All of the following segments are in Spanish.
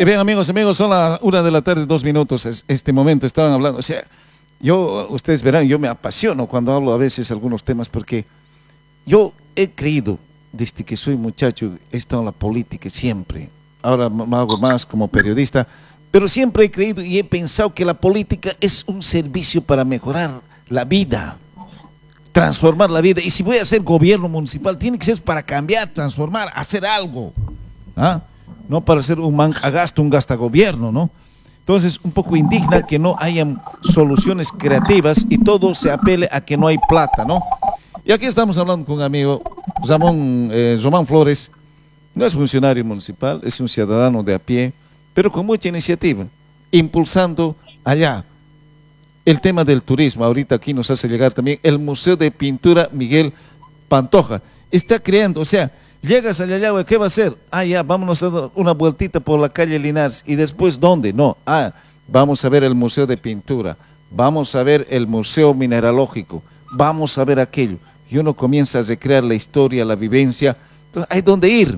Y bien, amigos, son las 1 de la tarde, 2 minutos. Este momento estaban hablando, o sea, ustedes verán, yo me apasiono cuando hablo a veces algunos temas porque yo he creído, desde que soy muchacho, he estado en la política siempre. Ahora me hago más como periodista, pero siempre he creído y he pensado que la política es un servicio para mejorar la vida, transformar la vida. Y si voy a hacer gobierno municipal, tiene que ser para cambiar, transformar, hacer algo. ¿Ah? No para ser un un gastagobierno, ¿no? Entonces, un poco indigna que no hayan soluciones creativas y todo se apele a que no hay plata, ¿no? Y aquí estamos hablando con un amigo, Román Flores. No es funcionario municipal, es un ciudadano de a pie, pero con mucha iniciativa, impulsando allá el tema del turismo. Ahorita aquí nos hace llegar también el Museo de Pintura Miguel Pantoja. Está creando, o sea, llegas a Yayagua, ¿qué va a hacer? Ya, vámonos a dar una vueltita por la calle Linares. ¿Y después dónde? No, vamos a ver el Museo de Pintura, vamos a ver el Museo Mineralógico, vamos a ver aquello. Y uno comienza a recrear la historia, la vivencia. Entonces, hay donde ir.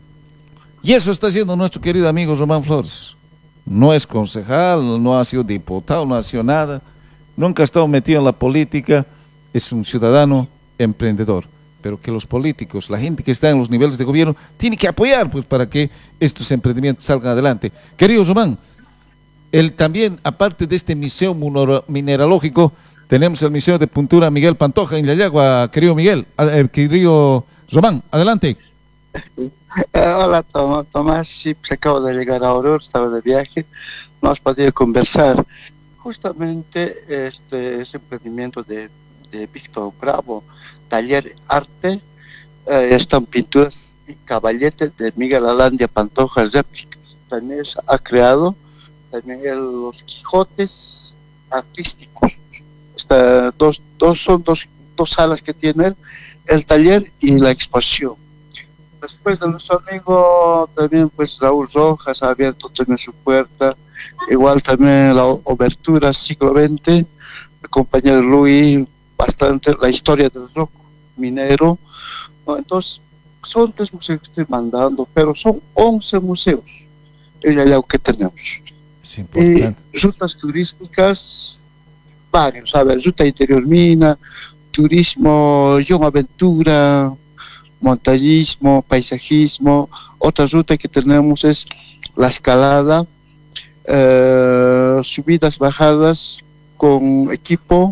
Y eso está haciendo nuestro querido amigo Román Flores. No es concejal, no ha sido diputado, no ha sido nada, nunca ha estado metido en la política, es un ciudadano emprendedor. Pero que los políticos, la gente que está en los niveles de gobierno, tiene que apoyar pues para que estos emprendimientos salgan adelante. Querido Román, también, aparte de este museo mineralógico, tenemos el Museo de Pintura Miguel Pantoja en Yayagua, querido Miguel, querido Román, adelante. Hola Tomás, sí, pues acabo de llegar a Oruro, estaba de viaje, no has podido conversar. Justamente ese emprendimiento de Víctor Bravo, Taller Arte, están pinturas y caballetes de Miguel Alandia Pantoja, réplicas. También ha creado también los Quijotes artísticos. Son dos salas que tiene él, el taller y la exposición. Después de nuestro amigo también pues Raúl Rojas ha abierto también su puerta, igual también la obertura siglo XX, el compañero Luis, bastante la historia del rock minero, ¿no? Entonces son 3 museos que estoy mandando, pero son 11 museos en el que tenemos. Es importante. Y rutas turísticas, varios, ¿sabes? Ruta Interior Mina, turismo, John Aventura, montañismo, paisajismo. Otra ruta que tenemos es la escalada, subidas, bajadas con equipo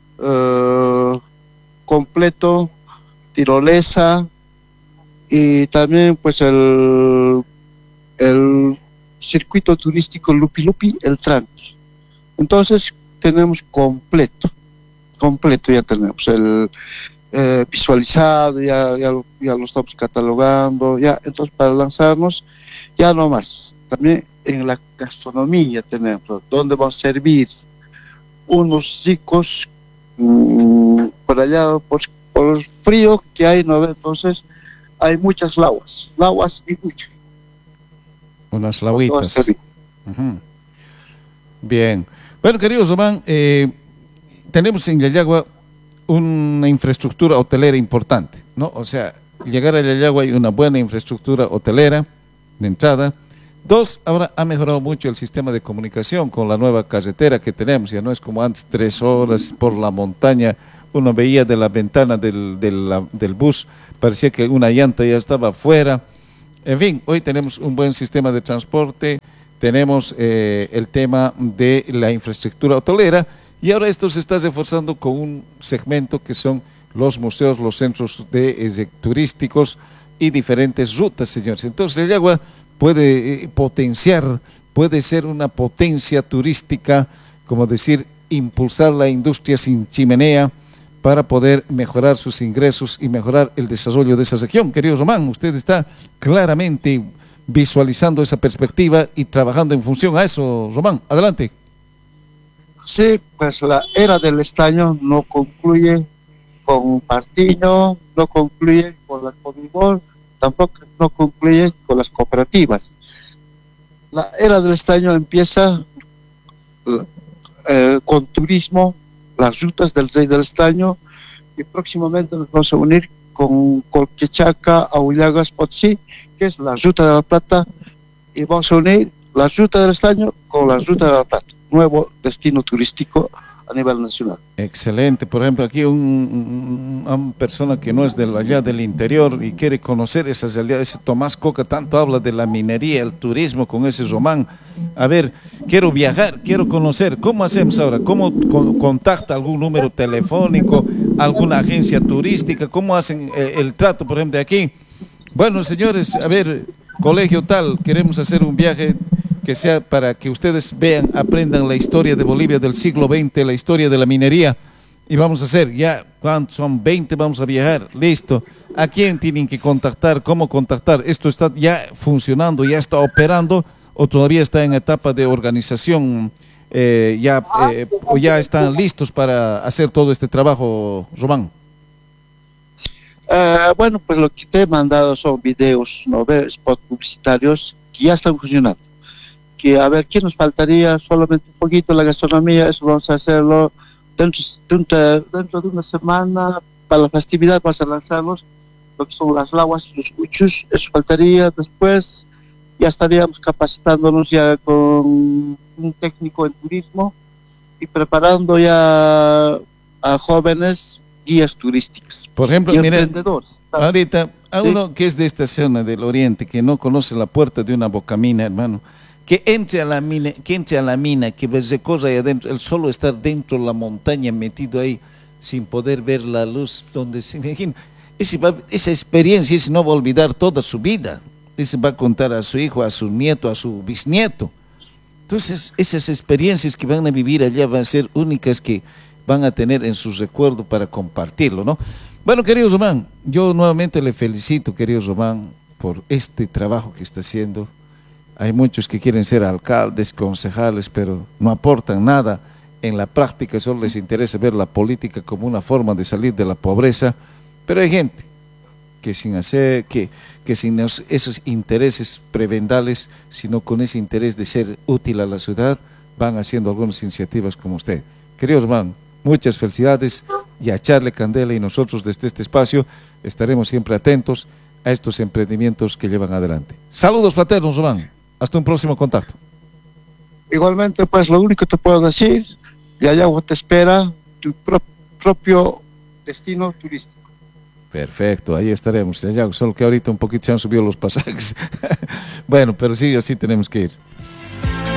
completo, tirolesa y también pues el circuito turístico Lupi Lupi, el Tranqui. Entonces tenemos completo ya tenemos el visualizado, ya lo estamos catalogando, ya, entonces para lanzarnos, ya no más. También en la gastronomía tenemos, donde vamos a servir unos ricos por allá, por el frío que hay, ¿no? Entonces hay muchas laguas y muchos. Unas laguitas. Bien. Bueno, queridos Román, tenemos en Yayagua una infraestructura hotelera importante, ¿no? O sea, llegar a Yayagua hay una buena infraestructura hotelera de entrada. 2, ahora ha mejorado mucho el sistema de comunicación con la nueva carretera que tenemos, ya no es como antes 3 horas por la montaña, uno veía de la ventana del bus, parecía que una llanta ya estaba afuera. En fin, hoy tenemos un buen sistema de transporte, tenemos el tema de la infraestructura hotelera, y ahora esto se está reforzando con un segmento que son los museos, los centros turísticos y diferentes rutas, señores. Entonces el agua puede potenciar, puede ser una potencia turística, como decir, impulsar la industria sin chimenea para poder mejorar sus ingresos y mejorar el desarrollo de esa región. Querido Román, usted está claramente visualizando esa perspectiva y trabajando en función a eso. Román, adelante. Sí, pues la era del estaño no concluye con Pastiño, no concluye con la Conibol, tampoco no concluye con las cooperativas. La era del estaño empieza con turismo, las rutas del Rey del Estaño, y próximamente nos vamos a unir con Colquechaca, Aullagas, Potosí, que es la Ruta de la Plata, y vamos a unir la ruta del estaño con la ruta de la Plata, nuevo destino turístico a nivel nacional. Excelente. Por ejemplo, aquí una persona que no es de allá del interior y quiere conocer esas realidades. Tomás Coca tanto habla de la minería, el turismo con ese Román. A ver, quiero viajar, quiero conocer. ¿Cómo hacemos ahora? ¿Cómo contacta algún número telefónico, alguna agencia turística? ¿Cómo hacen el trato, por ejemplo, de aquí? Bueno, señores, a ver, colegio tal, queremos hacer un viaje que sea para que ustedes vean, aprendan la historia de Bolivia del siglo XX, la historia de la minería. Y vamos a hacer, ya, ¿cuántos son? 20, vamos a viajar, listo. ¿A quién tienen que contactar? ¿Cómo contactar? ¿Esto está ya funcionando, ya está operando o todavía está en etapa de organización? ¿O ya están listos para hacer todo este trabajo, Román? Bueno, pues lo que te he mandado son videos, ¿no ves? Spots publicitarios que ya están funcionando. Que a ver, ¿qué nos faltaría? Solamente un poquito la gastronomía, eso vamos a hacerlo dentro de una semana. Para la festividad vamos a lanzarlos lo que son las laguas y los uchus, eso faltaría. Después ya estaríamos capacitándonos ya con un técnico en turismo y preparando ya a jóvenes guías turísticos Por ejemplo, y mira, emprendedores. ahorita a Sí. uno que es de esta zona del oriente, que no conoce la puerta de una bocamina, hermano, que entre a la mina, que recorra ahí adentro, el solo estar dentro de la montaña, metido ahí, sin poder ver la luz, donde se imagina, esa experiencia, ese no va a olvidar toda su vida, ese va a contar a su hijo, a su nieto, a su bisnieto. Entonces, esas experiencias que van a vivir allá van a ser únicas, que van a tener en sus recuerdos para compartirlo, ¿no? Bueno, querido Román, yo nuevamente le felicito, querido Román, por este trabajo que está haciendo. Hay muchos que quieren ser alcaldes, concejales, pero no aportan nada. En la práctica solo les interesa ver la política como una forma de salir de la pobreza. Pero hay gente que sin hacer, que sin esos intereses prebendales, sino con ese interés de ser útil a la ciudad, van haciendo algunas iniciativas como usted. Querido Román, muchas felicidades y a echarle candela, y nosotros desde este espacio estaremos siempre atentos a estos emprendimientos que llevan adelante. Saludos fraternos, Román. Hasta un próximo contacto. Igualmente, pues lo único que te puedo decir, Yayago te espera tu propio destino turístico. Perfecto, ahí estaremos. Solo que ahorita un poquito se han subido los pasajes. Bueno, pero sí, así tenemos que ir.